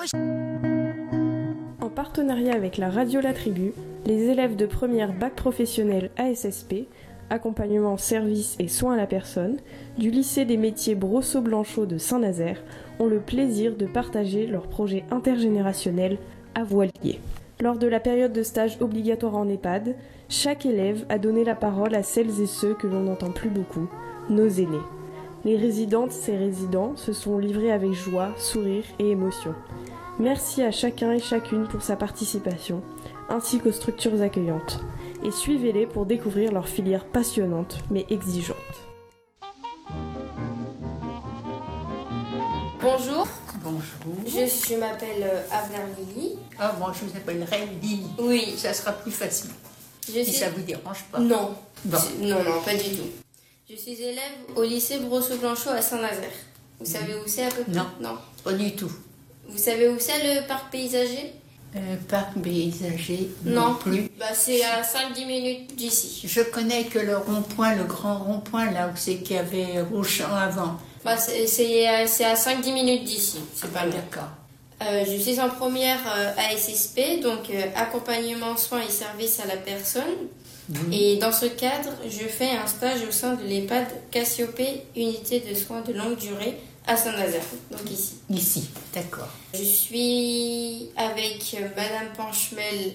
En partenariat avec la radio La Tribu, les élèves de première bac professionnel ASSP, accompagnement, service et soins à la personne, du lycée des métiers Brosseau-Blanchot de Saint-Nazaire ont le plaisir de partager leur projet intergénérationnel à Voilier. Lors de la période de stage obligatoire en EHPAD, chaque élève a donné la parole à celles et ceux que l'on n'entend plus beaucoup, nos aînés. Les résidentes et résidents se sont livrés avec joie, sourire et émotion. Merci à chacun et chacune pour sa participation, ainsi qu'aux structures accueillantes. Et suivez-les pour découvrir leur filière passionnante mais exigeante. Bonjour. Bonjour. Je m'appelle Avner Lily. Ah, moi je vous appellerai Lily. Oui. Ça sera plus facile. Si ça vous dérange pas. Non. Bon. Non, pas du tout. Je suis élève au lycée Brosseau-Blanchot à Saint-Nazaire. Vous savez où c'est à peu près? Non, pas du tout. Vous savez où c'est le parc paysager? Parc paysager, non plus. Bah, c'est à 5-10 minutes d'ici. Je connais que le rond-point, le grand rond-point, là où c'est qu'il y avait Auchan avant. Bah, c'est à 5-10 minutes d'ici. C'est pas loin. D'accord. Je suis en première ASSP, donc accompagnement, soins et services à la personne. Et dans ce cadre, je fais un stage au sein de l'EHPAD Cassiopée, unité de soins de longue durée à Saint-Nazaire, donc ici. Ici, d'accord. Je suis avec Madame Panchemel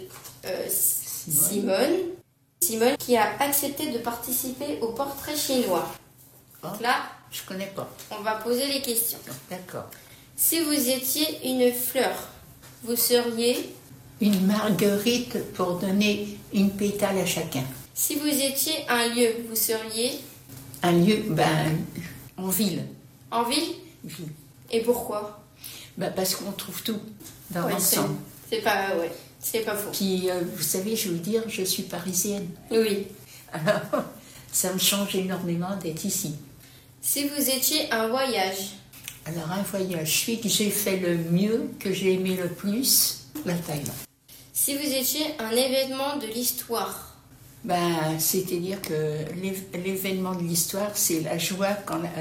Simone qui a accepté de participer au portrait chinois. Donc là, je connais pas. on va poser les questions. D'accord. Si vous étiez une fleur, vous seriez... Une marguerite pour donner une pétale à chacun. Si vous étiez un lieu, vous seriez... Un lieu, en ville. En ville? Ville. Et pourquoi? Parce qu'on trouve tout dans Ouais, l'ensemble. c'est pas faux. Puis, vous savez, je vais vous dire, je suis parisienne. Oui. Alors, ça me change énormément d'être ici. Si vous étiez un voyage? Alors, un voyage, celui que j'ai fait le mieux, que j'ai aimé le plus, la Thaïlande. Si vous étiez un événement de l'histoire? C'est-à-dire que l'événement de l'histoire, c'est la joie,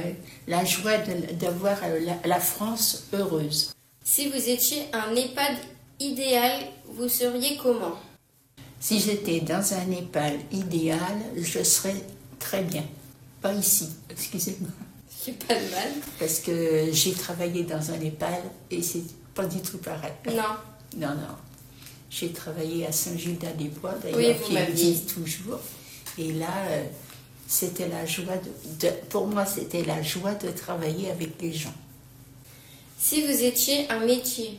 d'avoir la France heureuse. Si vous étiez un EHPAD idéal, vous seriez comment? Si j'étais dans un EHPAD idéal, je serais très bien. Pas ici, excusez-moi. C'est pas de mal. Parce que j'ai travaillé dans un EHPAD et c'est pas du tout pareil. Non. Non. J'ai travaillé à Saint-Gildas-des-Bois, d'ailleurs, Oui, qui existe toujours. Et là, c'était la joie pour moi, c'était la joie de travailler avec les gens. Si vous étiez un métier?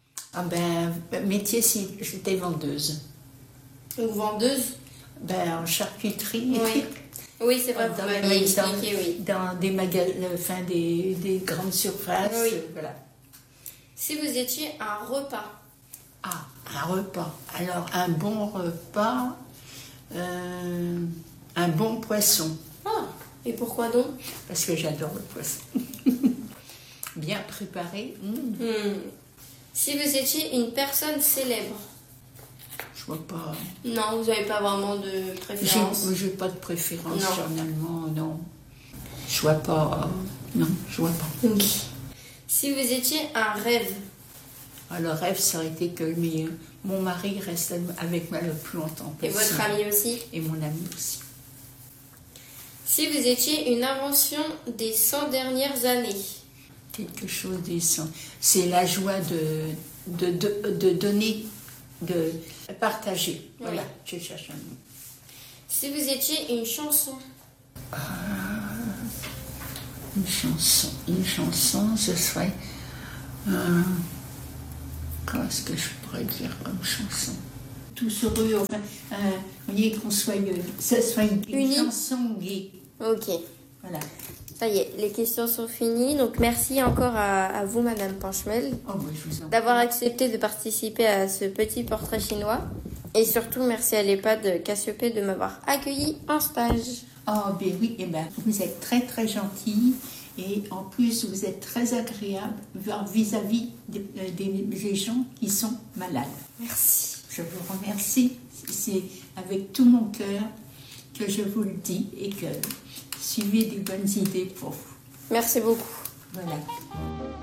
Métier, si j'étais vendeuse. Ou vendeuse? En charcuterie. Oui, c'est vrai, vous m'avez expliqué, oui. Dans des magasins, des grandes surfaces, oui. Voilà. Si vous étiez un repas? Un repas. Alors, un bon repas, un bon poisson. Et pourquoi donc? Parce que j'adore le poisson. Bien préparé. Si vous étiez une personne célèbre? Je vois pas. Non, vous n'avez pas vraiment de préférence? J'ai pas de préférence, Non. généralement, non. Je vois pas. Non, je vois pas. Ok. Si vous étiez un rêve? Le rêve, ça aurait été que mon mari reste avec moi le plus longtemps possible. Et votre ami aussi? Et mon ami aussi. Si vous étiez une invention des 100 dernières années? Quelque chose des 100. C'est la joie de donner, de partager. Voilà, je cherche un mot. Si vous étiez une chanson? Une chanson, ce serait... Qu'est-ce que je pourrais dire comme chanson? Tous heureux, enfin, vous voyez qu'on soit... Ce soit une chanson gaie. Ok. Voilà. Ça y est, les questions sont finies. Donc merci encore à vous, Madame Panchemel, Je vous en d'avoir accepté de participer à ce petit portrait chinois. Et surtout, merci à l'EHPAD Cassiopée de m'avoir accueilli en stage. Oui, vous êtes très très gentille et en plus vous êtes très agréable vis-à-vis des gens qui sont malades. Merci. Je vous remercie. C'est avec tout mon cœur que je vous le dis et que suivez des bonnes idées pour vous. Merci beaucoup. Voilà.